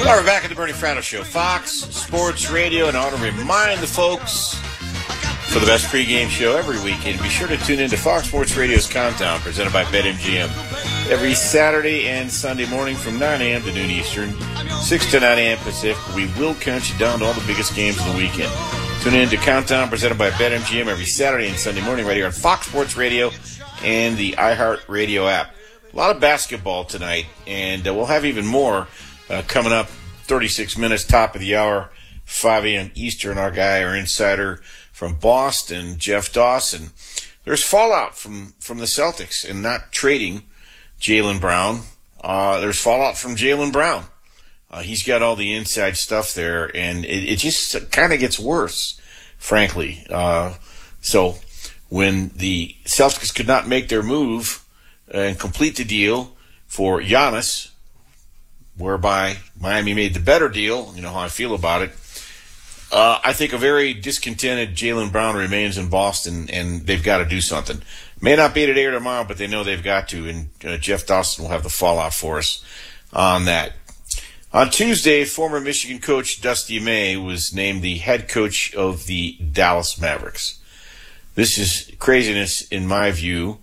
All right, we're back at the Bernie Fratto Show, Fox Sports Radio, and I want to remind the folks for the best pregame show every weekend, be sure to tune in to Fox Sports Radio's Countdown, presented by BetMGM, every Saturday and Sunday morning from 9 a.m. to noon Eastern, 6 to 9 a.m. Pacific. We will count you down to all the biggest games of the weekend. Tune in to Countdown, presented by BetMGM, every Saturday and Sunday morning right here on Fox Sports Radio and the iHeartRadio app. A lot of basketball tonight, and we'll have even more coming up 36 minutes, top of the hour, 5 a.m. Eastern. Our guy, our insider from Boston, Jeff Dawson. There's fallout from the Celtics and not trading Jaylen Brown. There's fallout from Jaylen Brown. He's got all the inside stuff there, and it just kind of gets worse, frankly. So when the Celtics could not make their move and complete the deal for Giannis, whereby Miami made the better deal, you know how I feel about it, I think a very discontented Jaylen Brown remains in Boston, and they've got to do something. May not be today or tomorrow, but they know they've got to, and Jeff Dawson will have the fallout for us on that. On Tuesday, former Michigan coach Dusty May was named the head coach of the Dallas Mavericks. This is craziness in my view,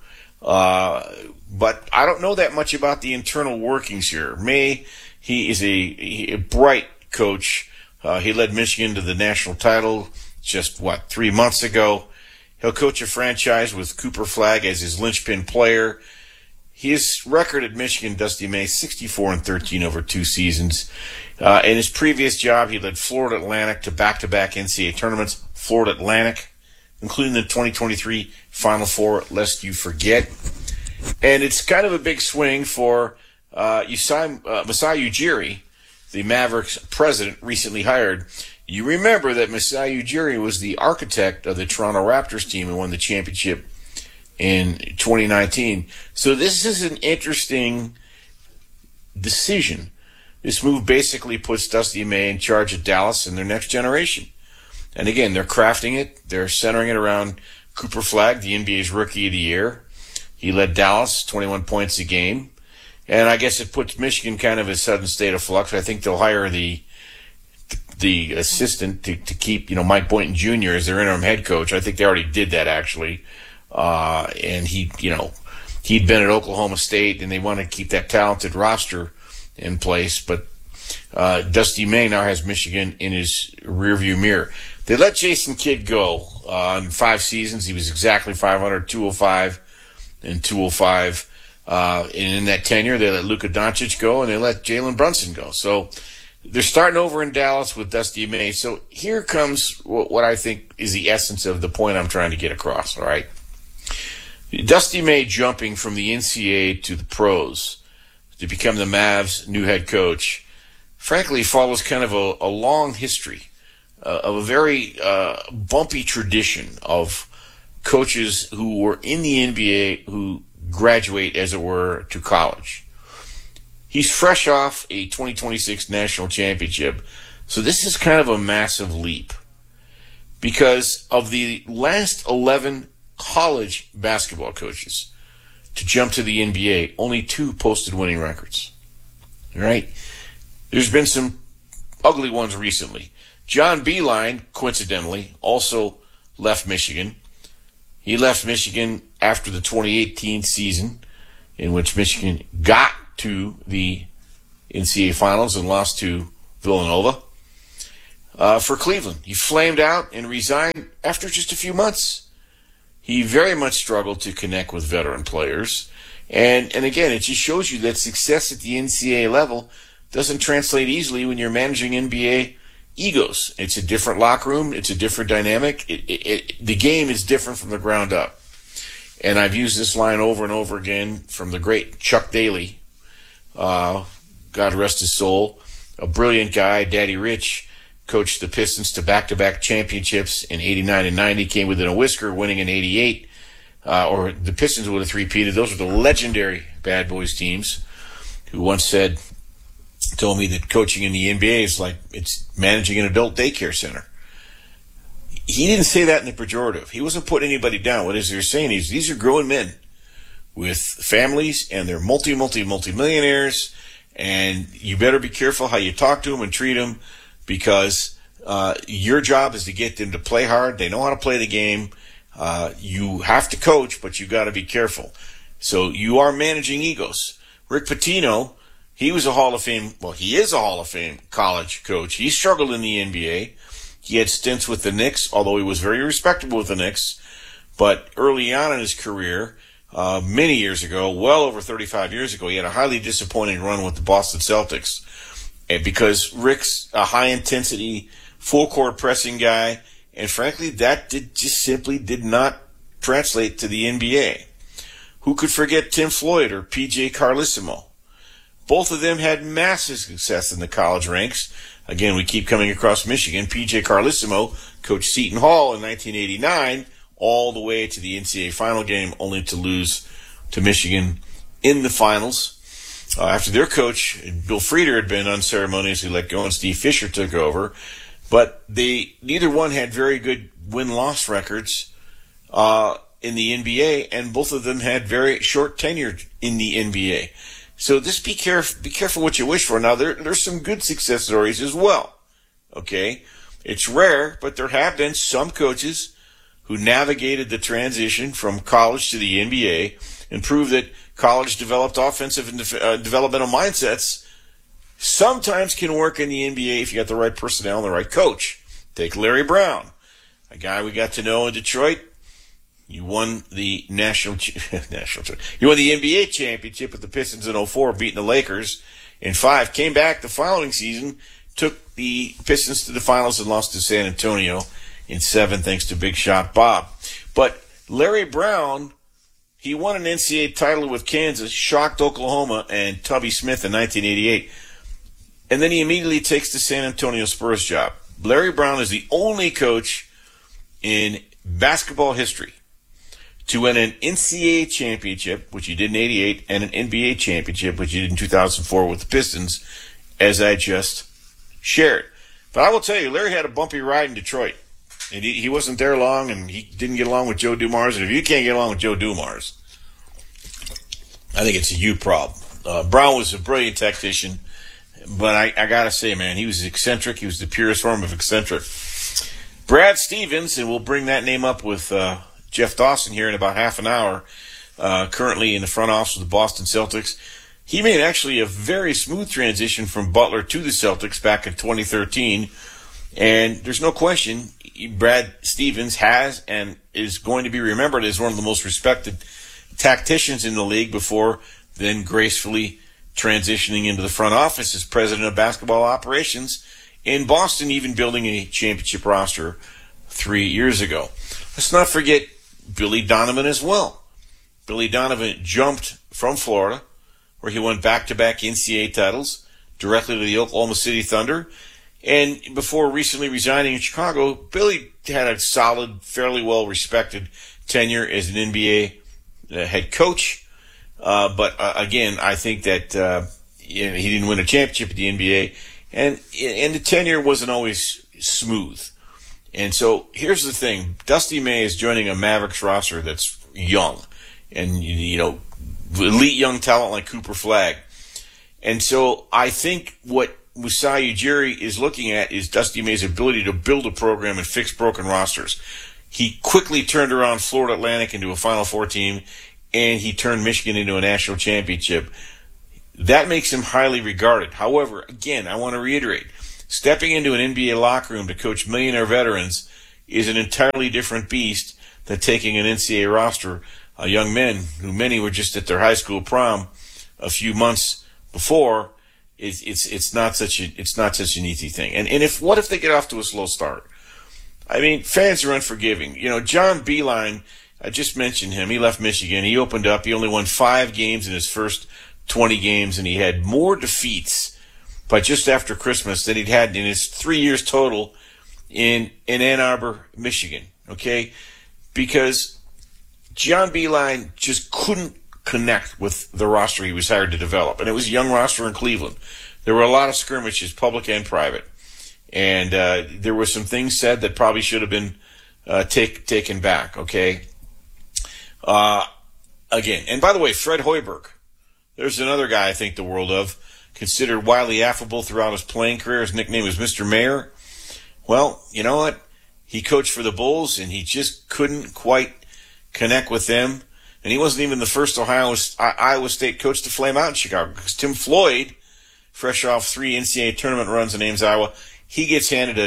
but I don't know that much about the internal workings here. May, he is a bright coach. He led Michigan to the national title just, 3 months ago. He'll coach a franchise with Cooper Flagg as his linchpin player. His record at Michigan, Dusty May, 64-13 over 2 seasons. In his previous job, he led Florida Atlantic to back-to-back NCAA tournaments. Florida Atlantic, including the 2023 Final Four, lest you forget. And it's kind of a big swing for Masai Ujiri, the Mavericks president, recently hired. You remember that Masai Ujiri was the architect of the Toronto Raptors team and won the championship in 2019. So this is an interesting decision. This move basically puts Dusty May in charge of Dallas and their next generation. And again, they're crafting it. They're centering it around Cooper Flagg, the NBA's Rookie of the Year. He led Dallas 21 points a game. And I guess it puts Michigan kind of in a sudden state of flux. I think they'll hire the assistant to keep, Mike Boynton Jr. as their interim head coach. I think they already did that, actually. And he'd been at Oklahoma State, and they want to keep that talented roster in place. But Dusty May now has Michigan in his rearview mirror. They let Jason Kidd go in 5 seasons. He was exactly 500, 205, and 205. And in that tenure, they let Luka Doncic go, and they let Jalen Brunson go. So they're starting over in Dallas with Dusty May. So here comes what I think is the essence of the point I'm trying to get across, all right? Dusty May jumping from the NCAA to the pros to become the Mavs' new head coach, frankly, follows kind of a long history of a very bumpy tradition of coaches who were in the NBA who graduate, as it were, to college. He's fresh off a 2026 national championship, so this is kind of a massive leap. Because of the last 11 college basketball coaches to jump to the NBA, only 2 posted winning records. All right? There's been some ugly ones recently. John Beilein, coincidentally, also left Michigan. He left Michigan after the 2018 season, in which Michigan got to the NCAA finals and lost to Villanova. For Cleveland, he flamed out and resigned after just a few months. He very much struggled to connect with veteran players. And again, it just shows you that success at the NCAA level doesn't translate easily when you're managing NBA egos. It's a different locker room. It's a different dynamic. The game is different from the ground up. And I've used this line over and over again from the great Chuck Daly, God rest his soul, a brilliant guy. Daddy Rich coached the Pistons to back-to-back championships in 89 and 90, came within a whisker, winning in 88. Or the Pistons would have three-peated. Those were the legendary Bad Boys teams who once told me that coaching in the NBA is like it's managing an adult daycare center. He didn't say that in the pejorative. He wasn't putting anybody down. What they're saying is these are grown men with families, and they're multi-millionaires, And you better be careful how you talk to them and treat them, because your job is to get them to play hard. They know how to play the game. You have to coach, but you got to be careful. So you are managing egos. Rick Pitino, he was a Hall of Fame, well, he is a Hall of Fame college coach. He struggled in the NBA. He had stints with the Knicks, although he was very respectable with the Knicks. But early on in his career, many years ago, well over 35 years ago, he had a highly disappointing run with the Boston Celtics. And because Rick's a high-intensity, full-court pressing guy, and frankly, that just simply did not translate to the NBA. Who could forget Tim Floyd or P.J. Carlesimo? Both of them had massive success in the college ranks. Again, we keep coming across Michigan. P.J. Carlesimo coached Seton Hall in 1989 all the way to the NCAA final game, only to lose to Michigan in the finals. After their coach, Bill Frieder, had been unceremoniously let go and Steve Fisher took over. But neither one had very good win-loss records in the NBA, and both of them had very short tenure in the NBA. So just be careful what you wish for. Now, there's some good success stories as well, okay? It's rare, but there have been some coaches who navigated the transition from college to the NBA and proved that college developed offensive and developmental mindsets sometimes can work in the NBA if you got the right personnel and the right coach. Take Larry Brown, a guy we got to know in Detroit. You won the you won the NBA championship with the Pistons in 2004, beating the Lakers in 5. Came back the following season, took the Pistons to the finals and lost to San Antonio in 7, thanks to Big Shot Bob. But Larry Brown, he won an NCAA title with Kansas, shocked Oklahoma and Tubby Smith in 1988. And then he immediately takes the San Antonio Spurs job. Larry Brown is the only coach in basketball history to win an NCAA championship, which he did in 88, and an NBA championship, which he did in 2004 with the Pistons, as I just shared. But I will tell you, Larry had a bumpy ride in Detroit. And he wasn't there long, and he didn't get along with Joe Dumars. And if you can't get along with Joe Dumars, I think it's a you problem. Brown was a brilliant tactician, but I got to say, man, he was eccentric. He was the purest form of eccentric. Brad Stevens, and we'll bring that name up with Jeff Dawson here in about half an hour, currently in the front office of the Boston Celtics. He made actually a very smooth transition from Butler to the Celtics back in 2013. And there's no question, Brad Stevens has and is going to be remembered as one of the most respected tacticians in the league before then gracefully transitioning into the front office as president of basketball operations in Boston, even building a championship roster 3 years ago. Let's not forget Billy Donovan as well. Billy Donovan jumped from Florida, where he won back-to-back NCAA titles, directly to the Oklahoma City Thunder. And before recently resigning in Chicago, Billy had a solid, fairly well-respected tenure as an NBA head coach. But again, I think that he didn't win a championship at the NBA, and the tenure wasn't always smooth. And so here's the thing. Dusty May is joining a Mavericks roster that's young and, elite young talent like Cooper Flagg. And so I think what Masai Ujiri is looking at is Dusty May's ability to build a program and fix broken rosters. He quickly turned around Florida Atlantic into a Final Four team, and he turned Michigan into a national championship. That makes him highly regarded. However, again, I want to reiterate, stepping into an NBA locker room to coach millionaire veterans is an entirely different beast than taking an NCAA roster, young men who many were just at their high school prom a few months before. It's not such an easy thing. And what if they get off to a slow start? I mean, fans are unforgiving. John Beilein, I just mentioned him. He left Michigan. He opened up. He only won 5 games in his first 20 games, and he had more defeats by just after Christmas than he'd had in his 3 years total in Ann Arbor, Michigan. Okay, because John Beilein just couldn't connect with the roster he was hired to develop. And it was a young roster in Cleveland. There were a lot of skirmishes, public and private. And there were some things said that probably should have been taken back, okay? Again, and by the way, Fred Hoiberg, there's another guy I think the world of. considered wildly affable throughout his playing career. His nickname was Mr. Mayor. Well, you know what? He coached for the Bulls, and he just couldn't quite connect with them. And he wasn't even the first Iowa State coach to flame out in Chicago, because Tim Floyd, fresh off 3 NCAA tournament runs in Ames, Iowa, he gets handed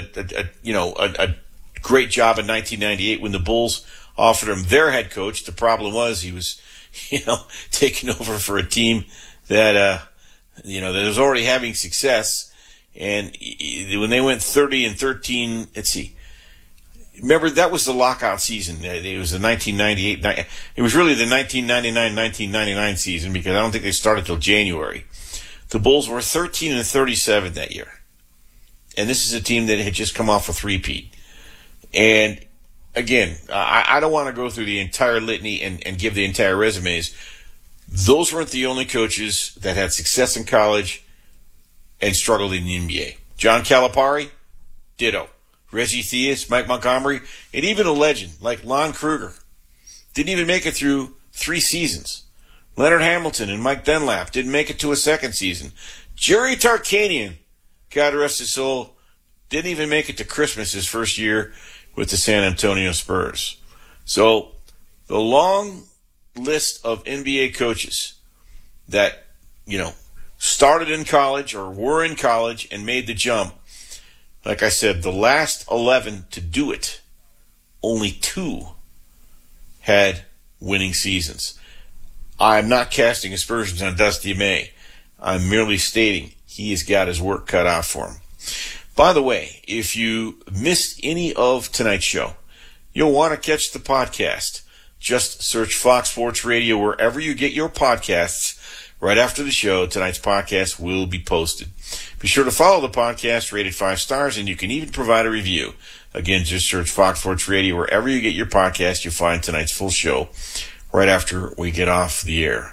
a great job in 1998 when the Bulls offered him their head coach. The problem was he was, taking over for a team that, that was already having success. And when they went 30-13, let's see. Remember, that was the lockout season. It was the 1998. It was really the 1999-1999 season, because I don't think they started till January. The Bulls were 13-37 that year. And this is a team that had just come off a three-peat. And again, I don't want to go through the entire litany and give the entire resumes. Those weren't the only coaches that had success in college and struggled in the NBA. John Calipari, ditto. Reggie Theus, Mike Montgomery, and even a legend like Lon Kruger didn't even make it through 3 seasons. Leonard Hamilton and Mike Dunlap didn't make it to a second season. Jerry Tarkanian, God rest his soul, didn't even make it to Christmas his first year with the San Antonio Spurs. So the long list of NBA coaches that, started in college or were in college and made the jump, like I said, the last 11 to do it, only 2 had winning seasons. I'm not casting aspersions on Dusty May. I'm merely stating he has got his work cut out for him. By the way, if you missed any of tonight's show, you'll want to catch the podcast. Just search Fox Sports Radio wherever you get your podcasts. Right after the show, tonight's podcast will be posted. Be sure to follow the podcast, rated 5 stars, and you can even provide a review. Again, just search Fox Sports Radio wherever you get your podcast. You'll find tonight's full show right after we get off the air.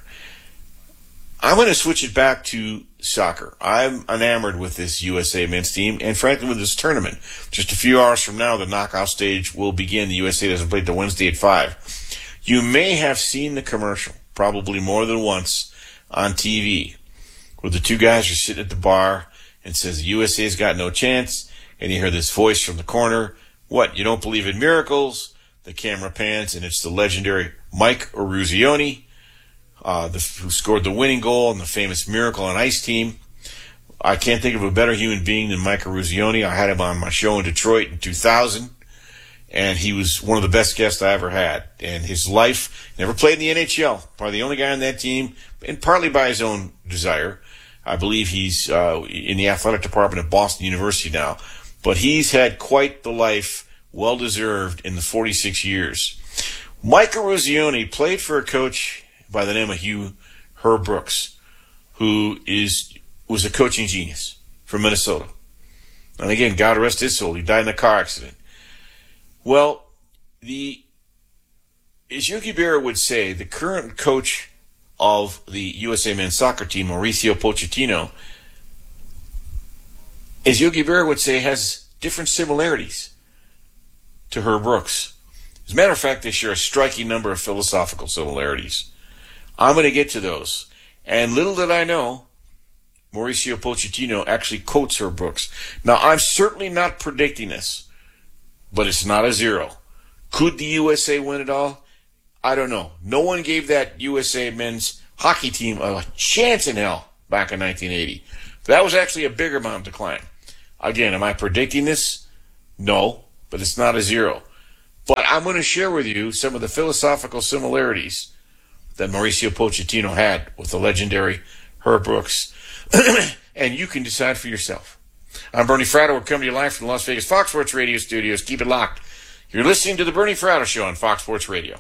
I'm going to switch it back to soccer. I'm enamored with this USA men's team, and frankly with this tournament. Just a few hours from now, the knockout stage will begin. The USA doesn't play till Wednesday at 5. You may have seen the commercial, probably more than once, on TV, where the 2 guys are sitting at the bar and says the USA's got no chance, and you hear this voice from the corner, "What, you don't believe in miracles?" The camera pans, and it's the legendary Mike Eruzione, who scored the winning goal in the famous Miracle on Ice team. I can't think of a better human being than Mike Eruzione. I had him on my show in Detroit in 2000, and he was one of the best guests I ever had. And his life, never played in the NHL, probably the only guy on that team, and partly by his own desire. I believe he's in the athletic department at Boston University now. But he's had quite the life, well-deserved, in the 46 years. Mike Eruzione played for a coach by the name of Herb Brooks, who was a coaching genius from Minnesota. And again, God rest his soul, he died in a car accident. Well, as Yogi Berra would say, the current coach of the USA men's soccer team, Mauricio Pochettino, as Yogi Berra would say, has different similarities to Herb Brooks. As a matter of fact, they share a striking number of philosophical similarities. I'm going to get to those. And little did I know, Mauricio Pochettino actually quotes Herb Brooks. Now, I'm certainly not predicting this, but it's not a zero. Could the USA win it all? I don't know. No one gave that USA men's hockey team a chance in hell back in 1980. That was actually a bigger mountain to climb. Again, am I predicting this? No, but it's not a zero. But I'm going to share with you some of the philosophical similarities that Mauricio Pochettino had with the legendary Herb Brooks. And you can decide for yourself. I'm Bernie Fratto. We're coming to you live from the Las Vegas Fox Sports Radio studios. Keep it locked. You're listening to the Bernie Fratto Show on Fox Sports Radio.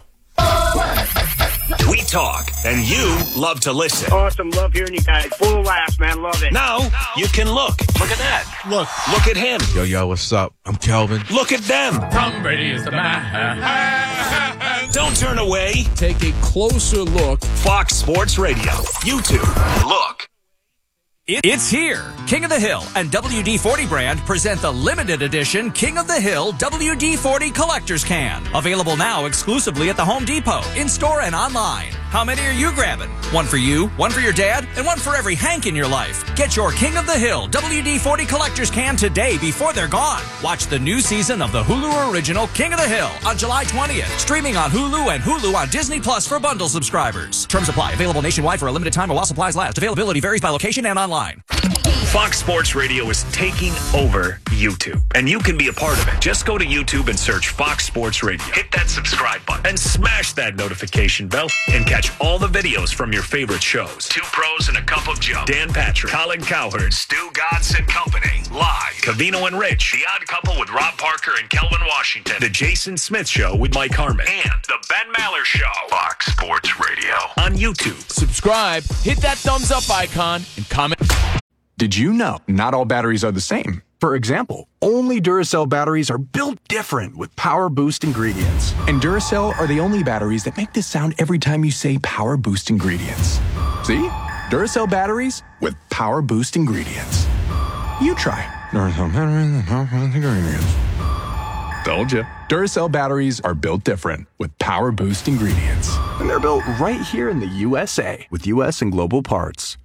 We talk, and you love to listen. Awesome. Love hearing you guys. Full of laughs, man. Love it. Now, you can look. Look at that. Look at him. Yo, what's up? I'm Kelvin. Look at them. Tom Brady is the man. Don't turn away. Take a closer look. Fox Sports Radio. YouTube. Look. It's here. King of the Hill and WD-40 brand present the limited edition King of the Hill WD-40 Collector's Can. Available now exclusively at the Home Depot, in-store and online. How many are you grabbing? One for you, one for your dad, and one for every Hank in your life. Get your King of the Hill WD-40 Collector's Can today before they're gone. Watch the new season of the Hulu original King of the Hill on July 20th. Streaming on Hulu and Hulu on Disney Plus for bundle subscribers. Terms apply. Available nationwide for a limited time or while supplies last. Availability varies by location and online. Fox Sports Radio is taking over YouTube, and you can be a part of it. Just go to YouTube and search Fox Sports Radio. Hit that subscribe button and smash that notification bell and catch all the videos from your favorite shows. Two Pros and a Cup of Joe. Dan Patrick, Colin Cowherd, Stu Godson Company. Live. Covino and Rich. The Odd Couple with Rob Parker and Kelvin Washington. The Jason Smith Show with Mike Harmon. And The Ben Maller Show. Fox Sports Radio. On YouTube. Subscribe, hit that thumbs up icon, and comment. Did you know not all batteries are the same? For example, only Duracell batteries are built different with Power Boost ingredients. And Duracell are the only batteries that make this sound every time you say Power Boost ingredients. See? Duracell batteries with Power Boost ingredients. You try. Duracell batteries with Power Boost ingredients. Told you. Duracell batteries are built different with Power Boost ingredients. And they're built right here in the USA with US and global parts.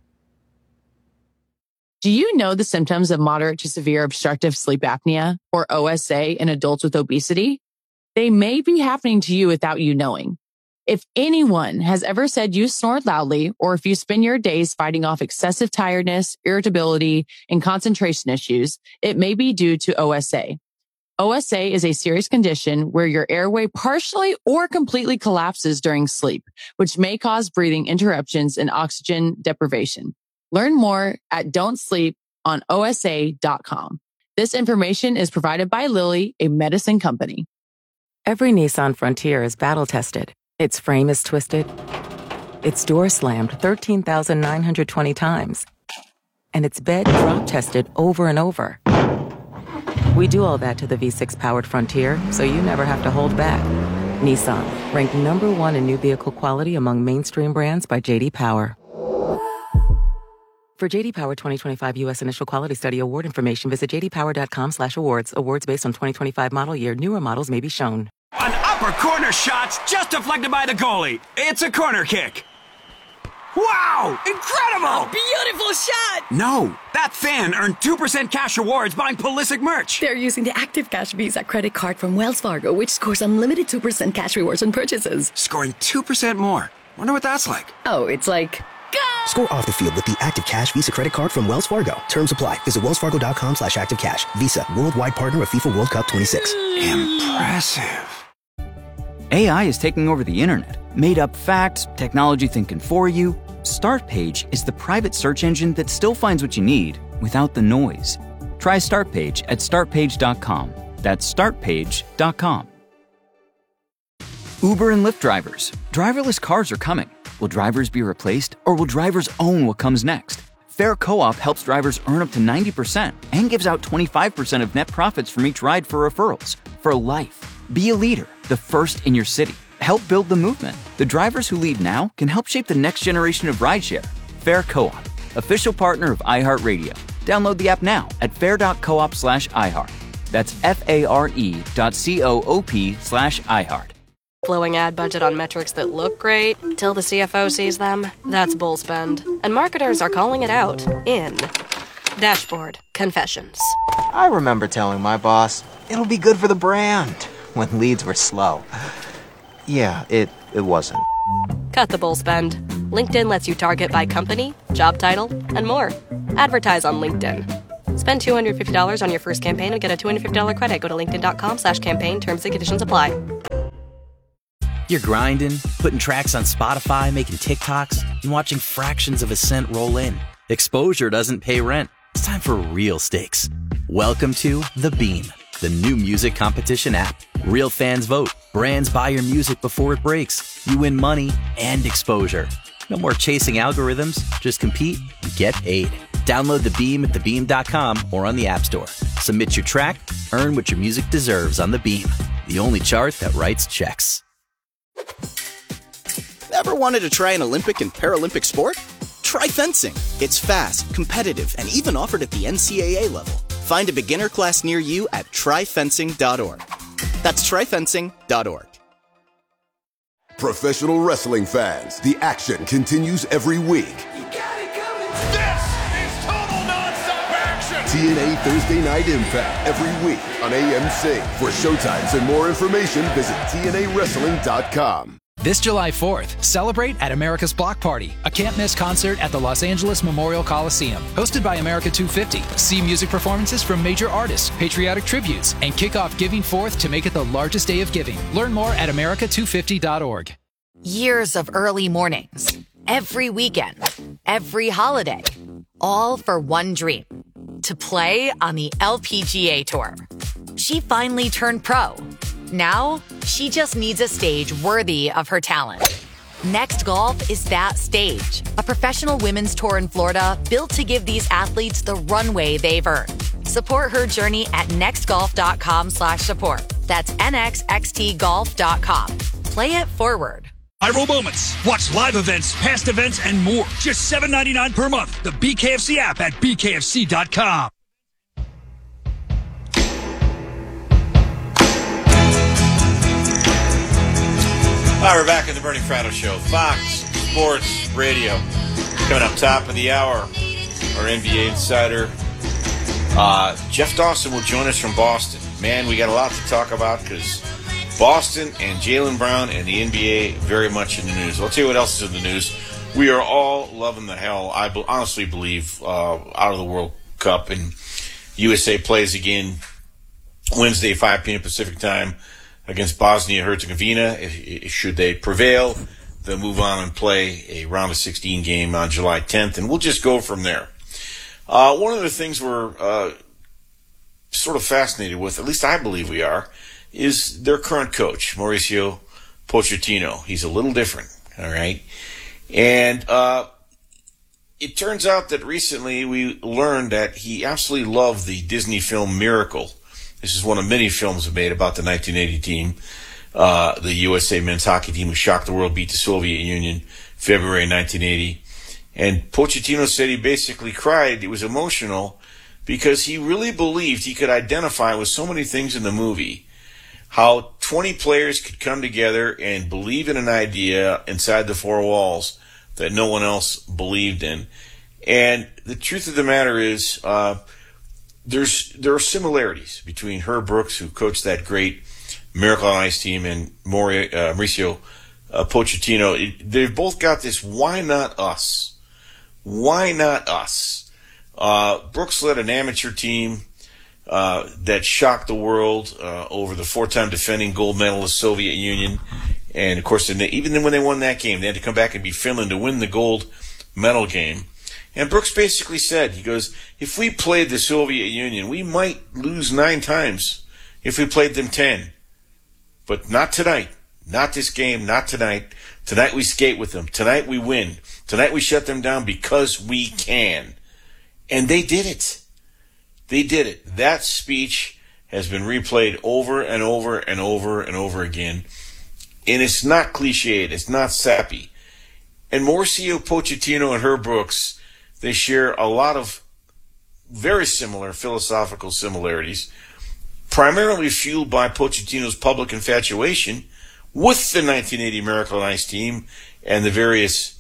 Do you know the symptoms of moderate to severe obstructive sleep apnea, or OSA, in adults with obesity? They may be happening to you without you knowing. If anyone has ever said you snored loudly, or if you spend your days fighting off excessive tiredness, irritability, and concentration issues, it may be due to OSA. OSA is a serious condition where your airway partially or completely collapses during sleep, which may cause breathing interruptions and oxygen deprivation. Learn more at don'tsleeponosa.com. This information is provided by Lilly, a medicine company. Every Nissan Frontier is battle-tested. Its frame is twisted. Its door slammed 13,920 times. And its bed drop-tested over and over. We do all that to the V6-powered Frontier, so you never have to hold back. Nissan, ranked #1 in new vehicle quality among mainstream brands by J.D. Power. For J.D. Power 2025 U.S. Initial Quality Study award information, visit jdpower.com/awards. Awards based on 2025 model year. Newer models may be shown. An upper corner shot's just deflected by the goalie. It's a corner kick. Wow! Incredible! A beautiful shot! No, that fan earned 2% cash rewards buying Pulisic merch. They're using the Active Cash Visa credit card from Wells Fargo, which scores unlimited 2% cash rewards on purchases. Scoring 2% more. Wonder what that's like. Oh, it's like... Score off the field with the Active Cash Visa credit card from Wells Fargo. Terms apply. Visit wellsfargo.com/activecash. Visa, worldwide partner of FIFA World Cup 26. Impressive. AI is taking over the internet. Made up facts, technology thinking for you. Startpage is the private search engine that still finds what you need without the noise. Try Startpage at startpage.com. That's startpage.com. Uber and Lyft drivers. Driverless cars are coming. Will drivers be replaced, or will drivers own what comes next? Fair Co-op helps drivers earn up to 90% and gives out 25% of net profits from each ride for referrals. For life. Be a leader, the first in your city. Help build the movement. The drivers who lead now can help shape the next generation of rideshare. Fair Co-op, official partner of iHeartRadio. Download the app now at fair.coop/iHeart. That's FARE.coop/iHeart. Flowing ad budget on metrics that look great till the CFO sees them. That's bull spend. And marketers are calling it out in Dashboard Confessions. I remember telling my boss, it'll be good for the brand, when leads were slow. Yeah, it wasn't. Cut the bull spend. LinkedIn lets you target by company, job title, and more. Advertise on LinkedIn. Spend $250 on your first campaign and get a $250 credit. Go to linkedin.com/campaign. Terms and conditions apply. You're grinding, putting tracks on Spotify, making TikToks, and watching fractions of a cent roll in. Exposure doesn't pay rent. It's time for real stakes. Welcome to The Beam, the new music competition app. Real fans vote. Brands buy your music before it breaks. You win money and exposure. No more chasing algorithms. Just compete and get paid. Download The Beam at thebeam.com or on the App Store. Submit your track, earn what your music deserves on The Beam, the only chart that writes checks. Ever wanted to try an Olympic and Paralympic sport? Try fencing. It's fast, competitive, and even offered at the NCAA level. Find a beginner class near you at tryfencing.org. That's tryfencing.org. Professional wrestling fans, the action continues every week. This is total nonstop action. TNA Thursday Night Impact every week on AMC. For showtimes and more information, visit TNAWrestling.com. This July 4th, celebrate at America's Block Party, a can't-miss concert at the Los Angeles Memorial Coliseum. Hosted by America 250, see music performances from major artists, patriotic tributes, and kick off Giving Forth to make it the largest day of giving. Learn more at america250.org. Years of early mornings, every weekend, every holiday, all for one dream, to play on the LPGA Tour. She finally turned pro. Now, she just needs a stage worthy of her talent. Next Golf is that stage, a professional women's tour in Florida built to give these athletes the runway they've earned. Support her journey at nextgolf.com/support. That's nxxtgolf.com. Play it forward. Viral moments. Watch live events, past events, and more. Just $7.99 per month. The BKFC app at bkfc.com. All right, we're back at the Bernie Fratto Show. Fox Sports Radio. Coming up top of the hour, our NBA insider, Jeff Dawson, will join us from Boston. Man, we got a lot to talk about because Boston and Jaylen Brown and the NBA very much in the news. I'll tell you what else is in the news. We are all loving the hell, I honestly believe, out of the World Cup. And USA plays again Wednesday, 5 p.m. Pacific time, against Bosnia-Herzegovina. Should they prevail, they'll move on and play a round of 16 game on July 10th, and we'll just go from there. One of the things we're sort of fascinated with, at least I believe we are, is their current coach, Mauricio Pochettino. He's a little different, all right? And it turns out that recently we learned that he absolutely loved the Disney film Miracle. This is one of many films made about the 1980 team, the USA men's hockey team who shocked the world, beat the Soviet Union, February 1980. And Pochettino said he basically cried. It was emotional because he really believed he could identify with so many things in the movie, how 20 players could come together and believe in an idea inside the four walls that no one else believed in. And the truth of the matter is, there are similarities between Herb Brooks, who coached that great Miracle on Ice team, and Mauricio Pochettino. They've both got this, why not us? Why not us? Brooks led an amateur team that shocked the world over the four-time defending gold medalist Soviet Union. And, of course, even when they won that game, they had to come back and beat Finland to win the gold medal game. And Brooks basically said, he goes, if we played the Soviet Union, we might lose 9 times if we played them 10. But not tonight. Not this game, not tonight. Tonight we skate with them. Tonight we win. Tonight we shut them down because we can. And they did it. They did it. That speech has been replayed over and over and over and over again. And it's not cliched. It's not sappy. And Mauricio Pochettino and Herb Brooks, they share a lot of very similar philosophical similarities, primarily fueled by Pochettino's public infatuation with the 1980 Miracle on Ice team and the various,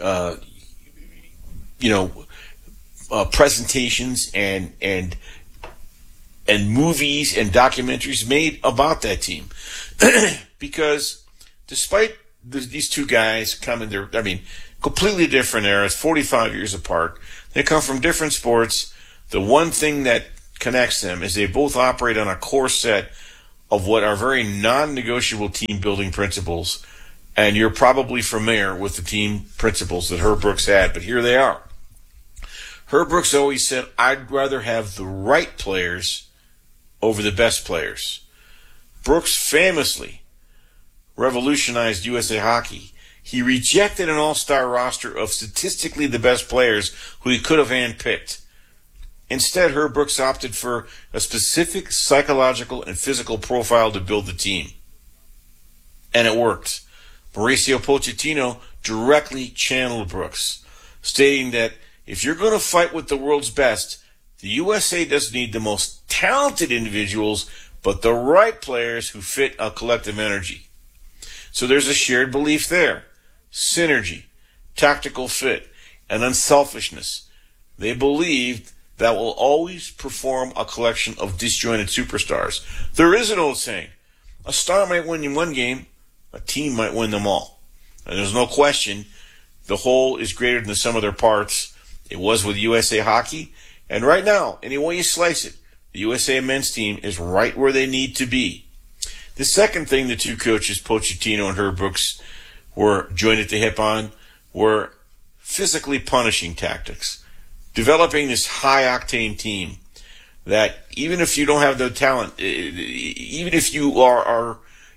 presentations and movies and documentaries made about that team. Because despite these two guys completely different eras, 45 years apart. They come from different sports. The one thing that connects them is they both operate on a core set of what are very non-negotiable team-building principles. And you're probably familiar with the team principles that Herb Brooks had, but here they are. Herb Brooks always said, I'd rather have the right players over the best players. Brooks famously revolutionized USA Hockey. He rejected an all-star roster of statistically the best players who he could have handpicked. Instead, Herb Brooks opted for a specific psychological and physical profile to build the team. And it worked. Mauricio Pochettino directly channeled Brooks, stating that if you're going to fight with the world's best, the USA doesn't need the most talented individuals, but the right players who fit a collective energy. So there's a shared belief there. Synergy, tactical fit, and unselfishness. They believed that will always perform a collection of disjointed superstars. There is an old saying, a star might win you one game, a team might win them all. And there's no question, the whole is greater than the sum of their parts. It was with USA Hockey, and right now, any way you slice it, the USA men's team is right where they need to be. The second thing the two coaches, Pochettino and Herb Brooks, were joined at the hip on were physically punishing tactics. Developing this high-octane team that even if you don't have the talent, even if you are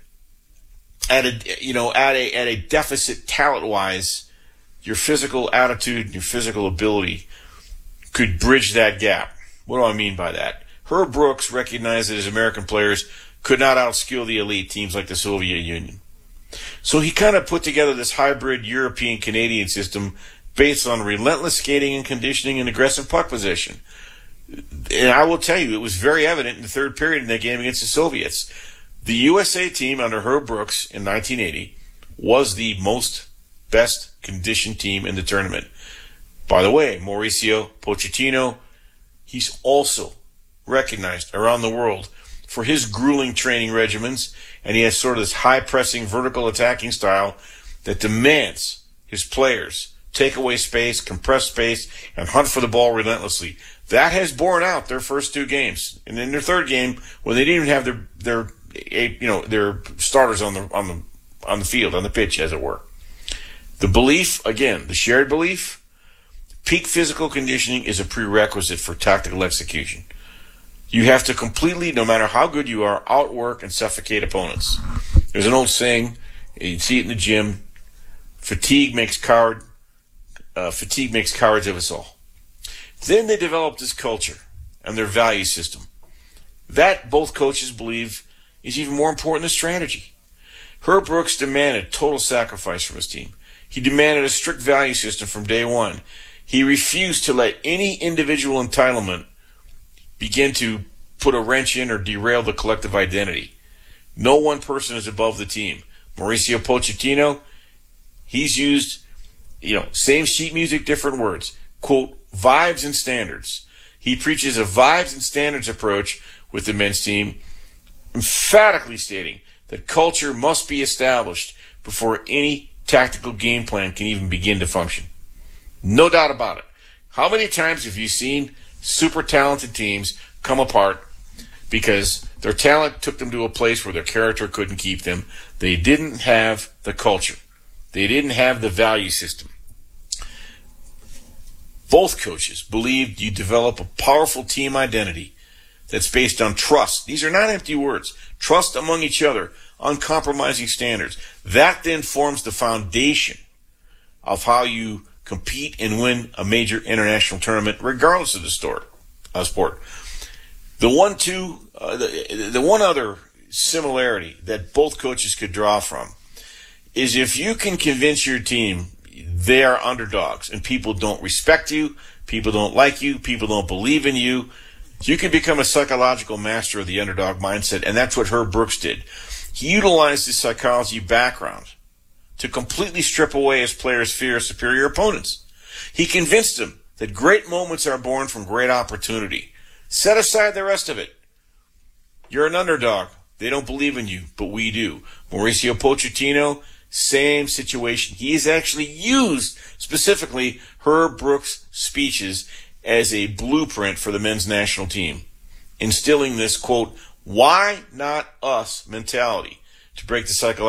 at a deficit talent-wise, your physical attitude and your physical ability could bridge that gap. What do I mean by that? Herb Brooks recognized that his American players could not outskill the elite teams like the Soviet Union. So he kind of put together this hybrid European-Canadian system based on relentless skating and conditioning and aggressive puck possession. And I will tell you, it was very evident in the third period in that game against the Soviets. The USA team under Herb Brooks in 1980 was the best conditioned team in the tournament. By the way, Mauricio Pochettino, he's also recognized around the world for his grueling training regimens, and he has sort of this high-pressing, vertical attacking style that demands his players take away space, compress space, and hunt for the ball relentlessly. That has borne out their first two games. And in their third game, when they didn't even have their starters on the field, on the pitch, as it were. The belief, again, the shared belief, peak physical conditioning is a prerequisite for tactical execution. You have to completely, no matter how good you are, outwork and suffocate opponents. There's an old saying, you see it in the gym, fatigue makes cowards of us all. Then they developed this culture and their value system. That, both coaches believe, is even more important than strategy. Herb Brooks demanded total sacrifice from his team. He demanded a strict value system from day one. He refused to let any individual entitlement begin to put a wrench in or derail the collective identity. No one person is above the team. Mauricio Pochettino, he's used, same sheet music, different words. Quote, vibes and standards. He preaches a vibes and standards approach with the men's team, emphatically stating that culture must be established before any tactical game plan can even begin to function. No doubt about it. How many times have you seen super talented teams come apart because their talent took them to a place where their character couldn't keep them? They didn't have the culture. They didn't have the value system. Both coaches believed you develop a powerful team identity that's based on trust. These are not empty words. Trust among each other, uncompromising standards. That then forms the foundation of how you compete and win a major international tournament, regardless of the sport. The one other similarity that both coaches could draw from is if you can convince your team they are underdogs and people don't respect you, people don't like you, people don't believe in you, you can become a psychological master of the underdog mindset, and that's what Herb Brooks did. He utilized his psychology background to completely strip away his players' fear of superior opponents. He convinced them that great moments are born from great opportunity. Set aside the rest of it. You're an underdog. They don't believe in you, but we do. Mauricio Pochettino, same situation. He has actually used specifically Herb Brooks' speeches as a blueprint for the men's national team, instilling this, quote, why not us mentality to break the psychological